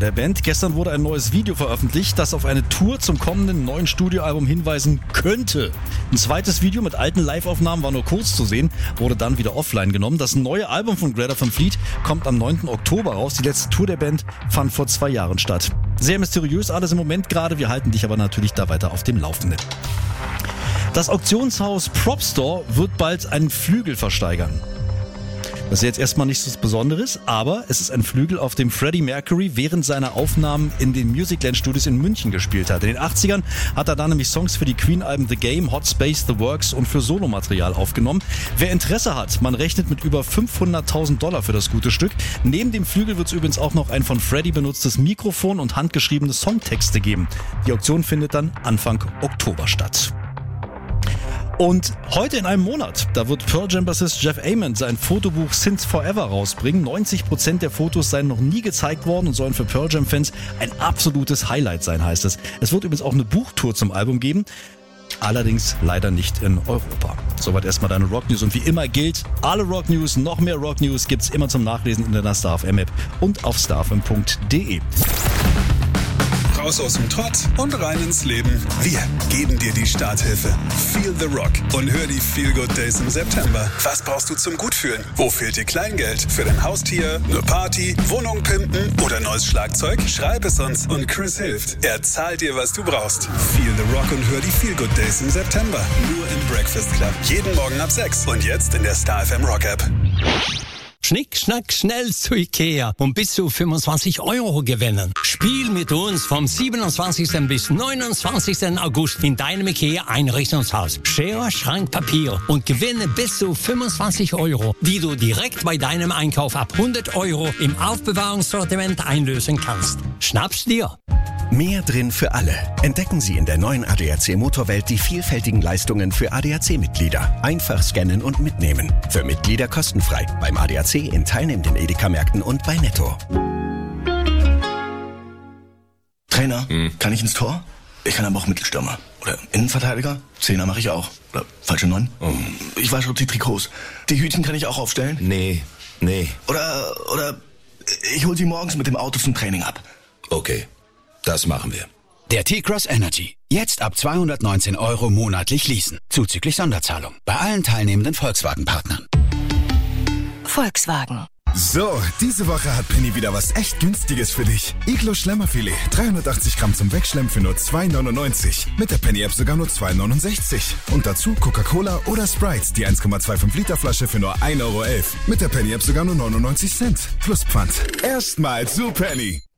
der Band. Gestern wurde ein neues Video veröffentlicht, das auf eine Tour zum kommenden neuen Studioalbum hinweisen könnte. Ein zweites Video mit alten Live-Aufnahmen war nur kurz zu sehen, wurde dann wieder offline genommen. Das neue Album von Greta Van Fleet kommt am 9. Oktober raus. Die letzte Tour der Band fand vor 2 Jahren statt. Sehr mysteriös alles im Moment gerade, wir halten dich aber natürlich da weiter auf dem Laufenden. Das Auktionshaus Propstore wird bald einen Flügel versteigern. Das ist jetzt erstmal nichts Besonderes, aber es ist ein Flügel, auf dem Freddie Mercury während seiner Aufnahmen in den Musicland Studios in München gespielt hat. In den 80ern hat er da nämlich Songs für die Queen-Alben The Game, Hot Space, The Works und für Solomaterial aufgenommen. Wer Interesse hat, man rechnet mit über $500.000 für das gute Stück. Neben dem Flügel wird es übrigens auch noch ein von Freddie benutztes Mikrofon und handgeschriebene Songtexte geben. Die Auktion findet dann Anfang Oktober statt. Und heute in einem Monat, da wird Pearl Jam-Bassist Jeff Ament sein Fotobuch Since Forever rausbringen. 90% der Fotos seien noch nie gezeigt worden und sollen für Pearl Jam-Fans ein absolutes Highlight sein, heißt es. Es wird übrigens auch eine Buchtour zum Album geben, allerdings leider nicht in Europa. Soweit erstmal deine Rock News und wie immer gilt, alle Rock News, noch mehr Rock News gibt's immer zum Nachlesen in der Star FM App und auf starfm.de. Raus aus dem Trott und rein ins Leben. Wir geben dir die Starthilfe. Feel the Rock und hör die Feel Good Days im September. Was brauchst du zum Gutfühlen? Wo fehlt dir Kleingeld? Für dein Haustier, eine Party, Wohnung pimpen oder neues Schlagzeug? Schreib es uns und Chris hilft. Er zahlt dir, was du brauchst. Feel the Rock und hör die Feel Good Days im September. Nur im Breakfast Club. Jeden Morgen ab 6 und jetzt in der Star FM Rock App. Schnick, schnack, schnell zu Ikea und bis zu 25 € gewinnen. Spiel mit uns vom 27. bis 29. August in deinem Ikea-Einrichtungshaus. Schere, Schrank, Papier und gewinne bis zu 25 €, die du direkt bei deinem Einkauf ab 100 € im Aufbewahrungssortiment einlösen kannst. Schnapp's dir! Mehr drin für alle. Entdecken Sie in der neuen ADAC Motorwelt die vielfältigen Leistungen für ADAC-Mitglieder. Einfach scannen und mitnehmen. Für Mitglieder kostenfrei. Beim ADAC in teilnehmenden Edeka-Märkten und bei Netto. Trainer, kann ich ins Tor? Ich kann aber auch Mittelstürmer. Oder Innenverteidiger? Zehner mache ich auch. Oder falsche 9? Ich wasche die Trikots. Die Hütchen kann ich auch aufstellen? Nee. Oder ich hol sie morgens mit dem Auto zum Training ab. Okay, das machen wir. Der T-Cross Energy. Jetzt ab 219 € monatlich leasen. Zuzüglich Sonderzahlung. Bei allen teilnehmenden Volkswagen-Partnern. Volkswagen. So, diese Woche hat Penny wieder was echt Günstiges für dich. Iglo Schlemmerfilet, 380 Gramm zum Wegschlemmen für nur 2,99. Mit der Penny-App sogar nur 2,69. Und dazu Coca-Cola oder Sprite, die 1,25 Liter Flasche für nur 1,11 €. Mit der Penny-App sogar nur 99 Cent. Plus Pfand. Erstmal zu Penny.